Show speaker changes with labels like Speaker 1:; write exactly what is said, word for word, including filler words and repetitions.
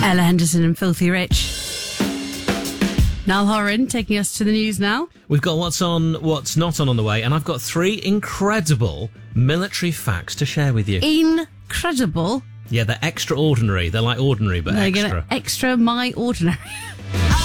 Speaker 1: Ella Henderson and Filthy Rich. Niall Horan taking us to the news now.
Speaker 2: We've got what's on, what's not on on the way, and I've got three incredible military facts to share with you.
Speaker 1: Incredible.
Speaker 2: Yeah, they're extraordinary. They're like ordinary, but
Speaker 1: They're
Speaker 2: extra.
Speaker 1: Gonna extra my ordinary.